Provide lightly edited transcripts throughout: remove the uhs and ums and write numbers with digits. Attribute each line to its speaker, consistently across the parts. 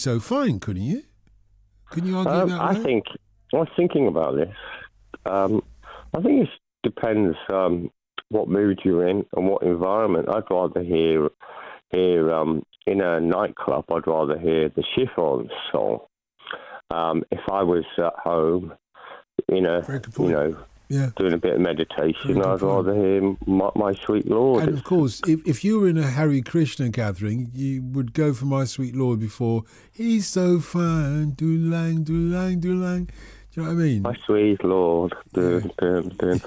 Speaker 1: So Fine, couldn't you? Couldn't you argue that way?
Speaker 2: I was thinking about this. I think it depends what mood you're in and what environment. I'd rather hear in a nightclub. I'd rather hear the Chiffons song. If I was at home, doing a bit of meditation, I'd rather hear My Sweet Lord.
Speaker 1: And of course, if you were in a Hare Krishna gathering, you would go for My Sweet Lord before He's So Fine, do-lang, do-lang, do-lang. Do you know what I mean?
Speaker 2: My Sweet Lord. Dun, dun, dun.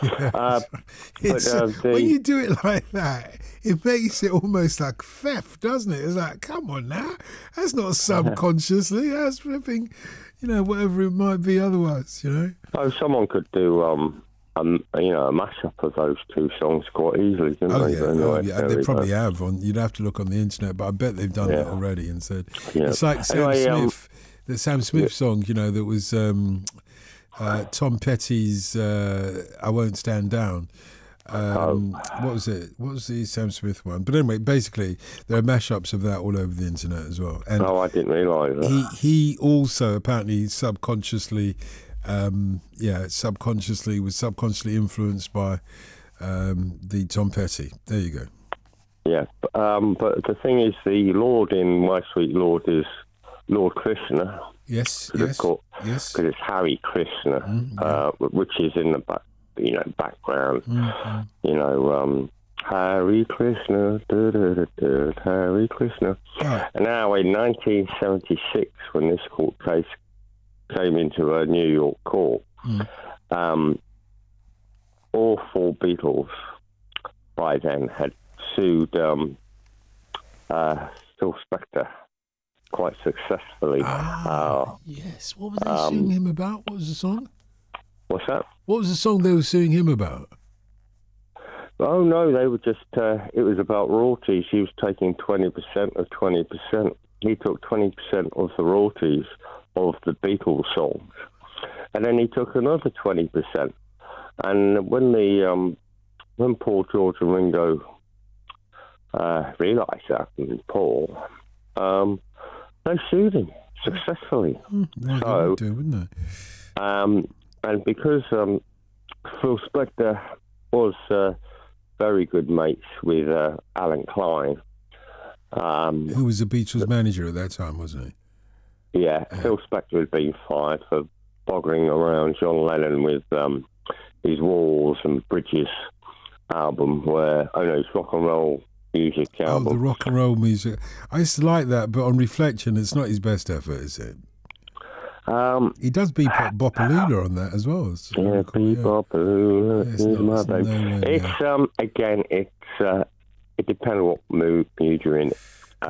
Speaker 1: When you do it like that, it makes it almost like theft, doesn't it? It's like, come on now. That's not subconsciously. That's flipping, whatever it might be otherwise,
Speaker 2: Oh, someone could do a mashup of those two songs quite easily, couldn't they?
Speaker 1: Yeah. They probably have. You'd have to look on the internet, but I bet they've done it already and said it's like Sam Smith, the Sam Smith song, that was Tom Petty's "I Won't Stand Down." What was it? What was the Sam Smith one? But anyway, basically, there are mashups of that all over the internet as well. And
Speaker 2: I didn't realise that.
Speaker 1: He also apparently subconsciously was subconsciously influenced by the Tom Petty. There you go.
Speaker 2: Yeah, but the thing is, the Lord in My Sweet Lord is Lord Krishna.
Speaker 1: Yes.
Speaker 2: Because it's Hare Krishna, which is in the background.
Speaker 1: Mm-hmm.
Speaker 2: Hare Krishna, Hare Krishna.
Speaker 1: Right.
Speaker 2: And now in 1976, when this court case came into a New York court, all four Beatles by then had sued Phil Spector quite successfully.
Speaker 1: Yes. What was they suing him about? What was the song?
Speaker 2: What's that?
Speaker 1: What was the song they were suing him about?
Speaker 2: Oh, no, they were just, it was about royalties. He was taking 20% of 20%. He took 20% of the royalties of the Beatles songs. And then he took another 20%. And when Paul, George and Ringo realised that, and Paul, they sued him successfully.
Speaker 1: Well, they would do, wouldn't they?
Speaker 2: And because Phil Spector was very good mates with Alan Klein,
Speaker 1: who was the Beatles manager at that time, wasn't
Speaker 2: he? Yeah, Phil Spector had been fired for boggering around John Lennon with his Walls and Bridges album, his rock and roll music album.
Speaker 1: Oh, the rock and roll music. I used to like that, but on reflection, it's not his best effort, is it?
Speaker 2: He
Speaker 1: does Bopalula on that as well.
Speaker 2: Yeah, Bopalula is my baby. It's again, it depends on what mood you're in.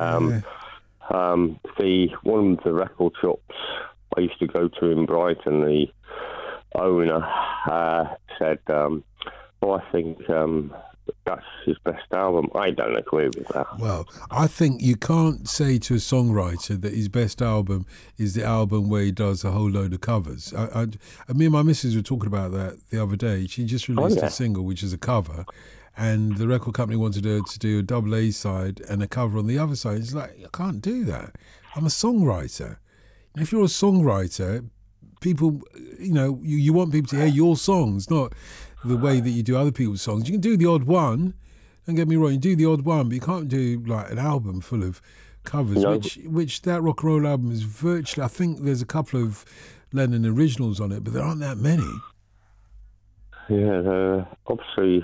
Speaker 2: One of the record shops I used to go to in Brighton, the owner said, I think that's his best album. I don't agree with that.
Speaker 1: Well, I think you can't say to a songwriter that his best album is the album where he does a whole load of covers. Me and my missus were talking about that the other day. She just released a single, which is a cover, and the record company wanted her to do a double A side and a cover on the other side. It's like, I can't do that. I'm a songwriter. If you're a songwriter, people, you want people to hear your songs, not the way that you do other people's songs. You can do the odd one, don't get me wrong, you do the odd one, but you can't do like an album full of covers, which that rock and roll album is virtually, I think there's a couple of Lennon originals on it, but there aren't that many.
Speaker 2: Yeah, obviously,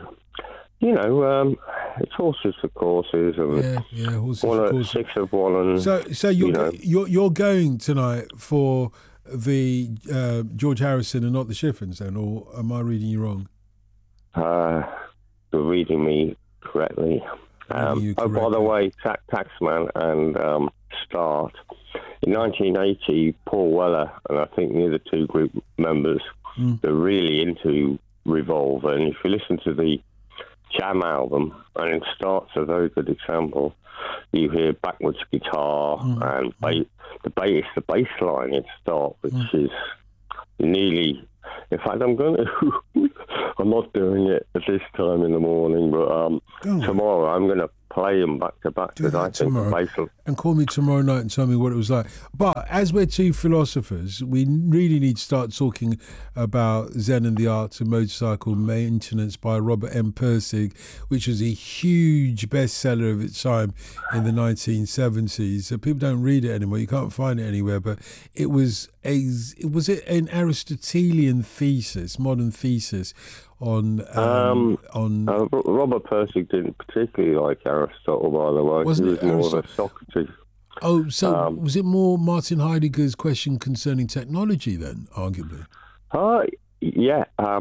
Speaker 2: it's horses for courses, and
Speaker 1: horses for courses.
Speaker 2: 6 of one, and
Speaker 1: so you're going tonight for the George Harrison and not the Chiffons, then, or am I reading you wrong?
Speaker 2: You're reading me correctly. By the way, Taxman and Start. In 1980, Paul Weller and I think the other two group members are really into Revolver. And if you listen to the Jam album, and Start's a very good example, you hear backwards guitar and the bass line in Start, which is nearly... In fact, I'm not doing it at this time in the morning, but tomorrow I'm going to play them back to back.
Speaker 1: Do that tomorrow. And call me tomorrow night and tell me what it was like. But as we're two philosophers, we really need to start talking about Zen and the Art of Motorcycle Maintenance by Robert M. Pirsig, which was a huge bestseller of its time in the 1970s. So people don't read it anymore. You can't find it anywhere. But it was an Aristotelian thesis, modern thesis on
Speaker 2: Robert Pirsig didn't particularly like Aristotle, by the way.
Speaker 1: Wasn't
Speaker 2: he was more of a Socrates.
Speaker 1: Oh, so was it more Martin Heidegger's question concerning technology then, arguably?
Speaker 2: Yeah.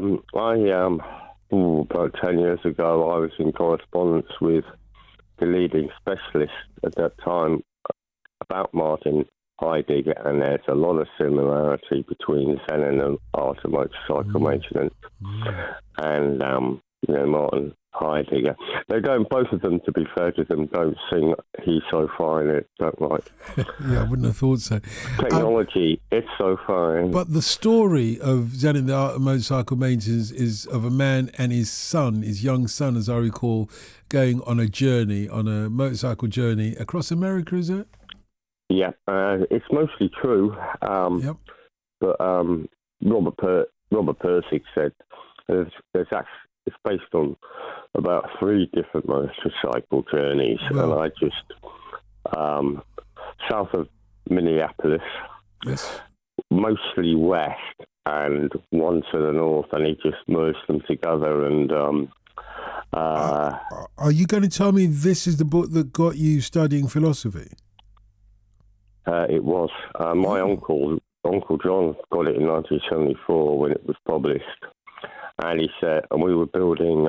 Speaker 2: About 10 years ago, I was in correspondence with the leading specialist at that time about Martin Heidegger, and there's a lot of similarity between Zen and the Art of Motorcycle Maintenance and Martin Heidegger. They don't, both of them, to be fair to them, don't sing He's So Fine, It's Don't Like.
Speaker 1: Yeah, I wouldn't have thought so.
Speaker 2: Technology, it's so fine.
Speaker 1: But the story of Zen and the Art of Motorcycle Maintenance is of a man and his son, his young son, as I recall, going on a journey, on a motorcycle journey across America, is it?
Speaker 2: Yeah, it's mostly true.
Speaker 1: Yep.
Speaker 2: But Robert Pirsig said it's based on about 3 different motorcycle journeys, and I just south of Minneapolis,
Speaker 1: yes,
Speaker 2: mostly west, and one to the north, and he just merged them together. And
Speaker 1: are you going to tell me this is the book that got you studying philosophy?
Speaker 2: It was. My Uncle John got it in 1974 when it was published. And he said, and we were building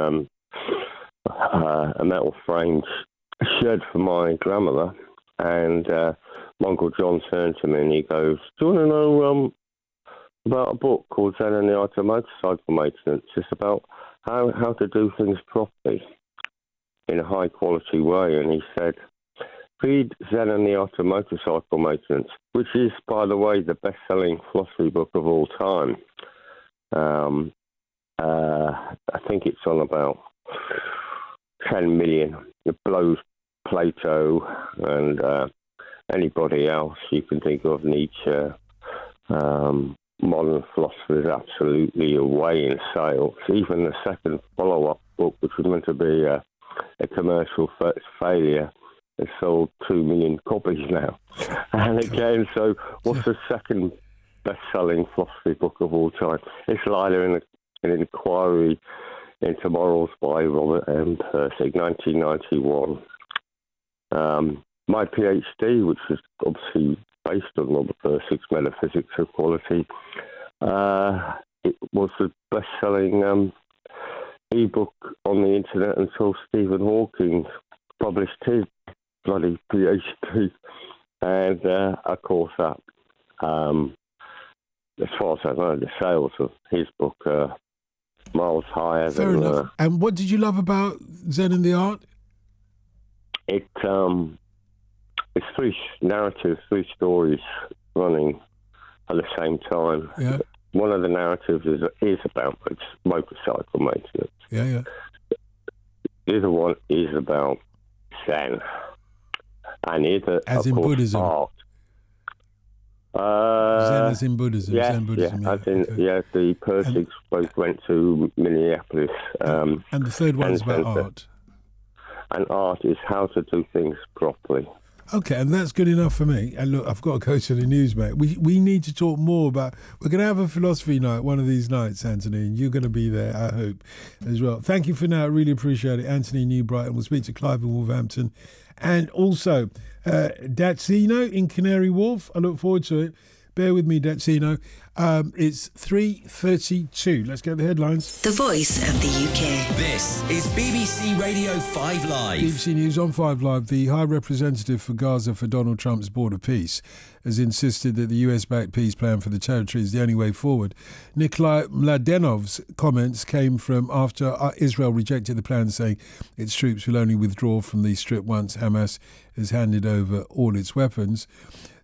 Speaker 2: a metal framed shed for my grandmother. And my Uncle John turned to me and he goes, "Do you want to know about a book called Zen and the Art of Motorcycle Maintenance? It's about how to do things properly in a high quality way." And he said, "Read Zen and the Art of Motorcycle Maintenance," which is, by the way, the best-selling philosophy book of all time. I think it's on about 10 million. It blows Plato and anybody else you can think of, Nietzsche. Modern philosophy is absolutely away in sales. Even the second follow-up book, which was meant to be a commercial failure, it's sold 2 million copies now. And again, so what's the second best-selling philosophy book of all time? It's Lila in an Inquiry into Morals by Robert M. Pirsig, 1991. My PhD, which was obviously based on Robert Pirsig's Metaphysics of Quality, it was the best-selling e-book on the internet until Stephen Hawking published his bloody PhD, and of course that, as far as I know, the sales of his book are miles higher.
Speaker 1: Fair
Speaker 2: than.
Speaker 1: enough. And what did you love about Zen and the Art?
Speaker 2: It's 3 narratives, 3 stories running at the same time.
Speaker 1: Yeah.
Speaker 2: One of the narratives is about motorcycle maintenance.
Speaker 1: Yeah.
Speaker 2: The other one is about Zen. And either,
Speaker 1: as
Speaker 2: in
Speaker 1: Buddhism.
Speaker 2: Art.
Speaker 1: Zen as in Buddhism.
Speaker 2: Yeah,
Speaker 1: Zen Buddhism.
Speaker 2: Yeah, the Pirsigs both went to Minneapolis.
Speaker 1: And the third one is about art.
Speaker 2: And art is how to do things properly.
Speaker 1: Okay, and that's good enough for me. And look, I've got to go to the news, mate. We need to talk more about... We're going to have a philosophy night one of these nights, Anthony, and you're going to be there, I hope, as well. Thank you for now. I really appreciate it. Anthony Newbright, and we'll speak to Clive in Wolverhampton. And also, Datsino in Canary Wharf. I look forward to it. Bear with me, Datsino. It's 3:32. Let's get the headlines.
Speaker 3: The Voice of the UK.
Speaker 4: This is BBC Radio 5 Live.
Speaker 1: BBC News on 5 Live. The High Representative for Gaza for Donald Trump's border peace has insisted that the US-backed peace plan for the territory is the only way forward. Nikolai Mladenov's comments came from after Israel rejected the plan, saying its troops will only withdraw from the strip once Hamas has handed over all its weapons.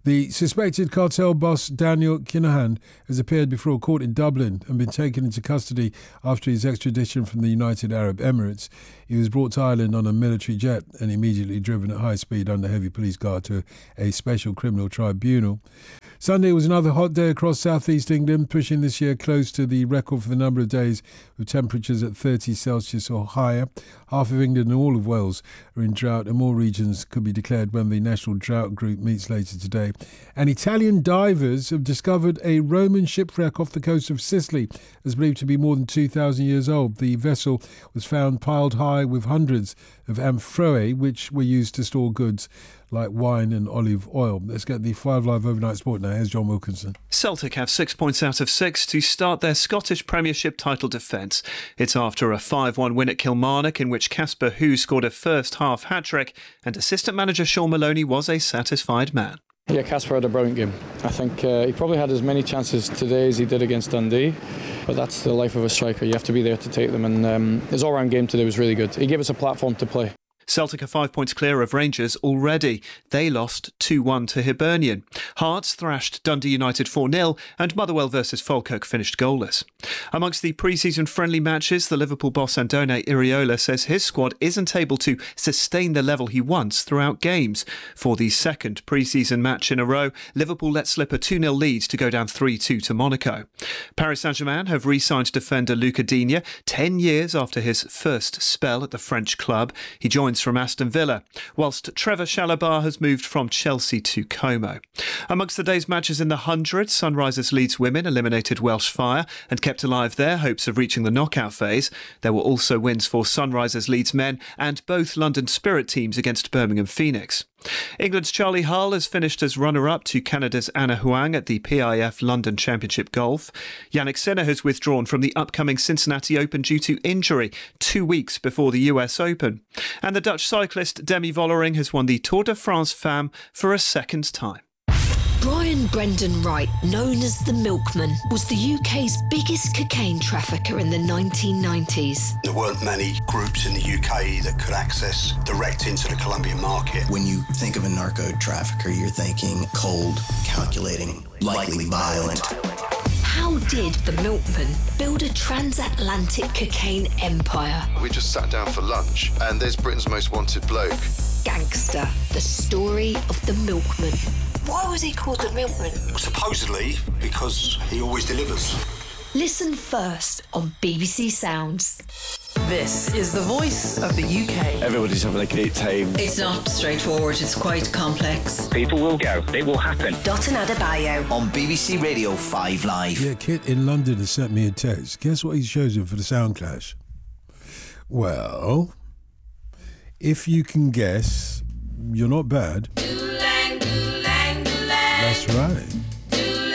Speaker 1: The suspected cartel boss Daniel Kinahan has appeared before a court in Dublin and been taken into custody after his extradition from the United Arab Emirates. He was brought to Ireland on a military jet and immediately driven at high speed under heavy police guard to a special criminal tribunal. Sunday was another hot day across southeast England, pushing this year close to the record for the number of days with temperatures at 30 Celsius or higher. Half of England and all of Wales are in drought, and more regions could be declared when the National Drought Group meets later today. And Italian divers have discovered a Roman shipwreck off the coast of Sicily that's believed to be more than 2,000 years old. The vessel was found piled high with hundreds of amphorae, which were used to store goods like wine and olive oil. Let's get the 5 Live Overnight Sport now. Here's John Wilkinson.
Speaker 5: Celtic have 6 points out of 6 to start their Scottish Premiership title defence. It's after a 5-1 win at Kilmarnock, in which Casper Hu scored a first-half hat-trick, and assistant manager Sean Maloney was a satisfied man.
Speaker 6: Yeah, Casper had a brilliant game. I think he probably had as many chances today as he did against Dundee, but that's the life of a striker. You have to be there to take them, and his all-round game today was really good. He gave us a platform to play.
Speaker 5: Celtic are 5 points clear of Rangers already. They lost 2-1 to Hibernian. Hearts thrashed Dundee United 4-0 and Motherwell versus Falkirk finished goalless. Amongst the pre-season friendly matches, the Liverpool boss Andone Iraola says his squad isn't able to sustain the level he wants throughout games. For the second pre-season match in a row, Liverpool let slip a 2-0 lead to go down 3-2 to Monaco. Paris Saint-Germain have re-signed defender Luca Digne 10 years after his first spell at the French club. He joins from Aston Villa, whilst Trevor Chalobah has moved from Chelsea to Como. Amongst the day's matches in the 100, Sunrisers Leeds women eliminated Welsh Fire and kept alive their hopes of reaching the knockout phase. There were also wins for Sunrisers Leeds men and both London Spirit teams against Birmingham Phoenix. England's Charlie Hull has finished as runner-up to Canada's Anna Huang at the PIF London Championship Golf. Yannick Sinner has withdrawn from the upcoming Cincinnati Open due to injury 2 weeks before the US Open. And the Dutch cyclist Demi Vollering has won the Tour de France Femmes for a second time.
Speaker 7: Brian Brendan Wright, known as the Milkman, was the UK's biggest cocaine trafficker in the 1990s.
Speaker 8: There weren't many groups in the UK that could access direct into the Colombian market.
Speaker 9: When you think of a narco trafficker, you're thinking cold, calculating, likely violent.
Speaker 7: How did the Milkman build a transatlantic cocaine empire?
Speaker 10: We just sat down for lunch and there's Britain's most wanted bloke.
Speaker 7: Gangster, the story of the Milkman. Why was he called the Milkman?
Speaker 8: Supposedly because he always delivers.
Speaker 7: Listen first on BBC Sounds.
Speaker 11: This is the voice of the UK.
Speaker 12: Everybody's having a great time.
Speaker 3: It's not straightforward, it's quite complex.
Speaker 13: People will go, it will happen.
Speaker 3: Dotun Adebayo
Speaker 4: on BBC Radio 5 Live.
Speaker 1: Yeah, Kit in London has sent me a text. Guess what he's chosen for the sound clash? Well, if you can guess, you're not bad. That's right.